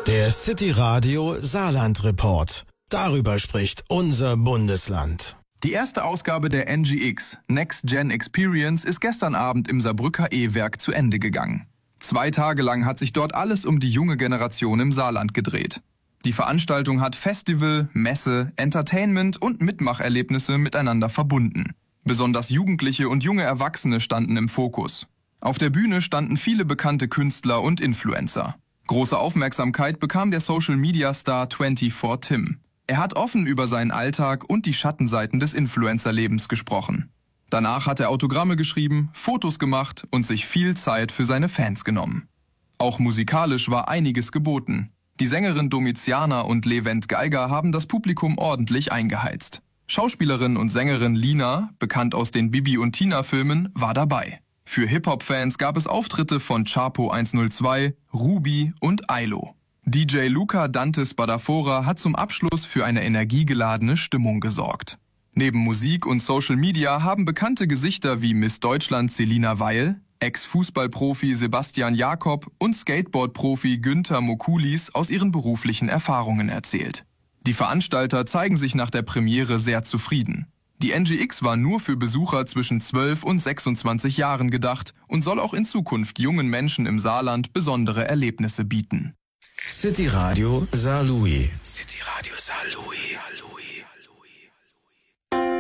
Der City Radio Saarland Report. Darüber spricht unser Bundesland. Die erste Ausgabe der NGX, Next Gen Experience, ist gestern Abend im Saarbrücker E-Werk zu Ende gegangen. 2 Tage lang hat sich dort alles um die junge Generation im Saarland gedreht. Die Veranstaltung hat Festival, Messe, Entertainment und Mitmacherlebnisse miteinander verbunden. Besonders Jugendliche und junge Erwachsene standen im Fokus. Auf der Bühne standen viele bekannte Künstler und Influencer. Große Aufmerksamkeit bekam der Social-Media-Star 24 Tim. Er hat offen über seinen Alltag und die Schattenseiten des Influencer-Lebens gesprochen. Danach hat er Autogramme geschrieben, Fotos gemacht und sich viel Zeit für seine Fans genommen. Auch musikalisch war einiges geboten. Die Sängerin Domitiana und Levent Geiger haben das Publikum ordentlich eingeheizt. Schauspielerin und Sängerin Lina, bekannt aus den Bibi und Tina-Filmen, war dabei. Für Hip-Hop-Fans gab es Auftritte von Chapo 102, Ruby und Ailo. DJ Luca Dante Spadafora hat zum Abschluss für eine energiegeladene Stimmung gesorgt. Neben Musik und Social Media haben bekannte Gesichter wie Miss Deutschland Selina Weil, Ex-Fußballprofi Sebastian Jakob und Skateboard-Profi Günther Mokulis aus ihren beruflichen Erfahrungen erzählt. Die Veranstalter zeigen sich nach der Premiere sehr zufrieden. Die NGX war nur für Besucher zwischen 12 und 26 Jahren gedacht und soll auch in Zukunft jungen Menschen im Saarland besondere Erlebnisse bieten. City Radio Saarlouis.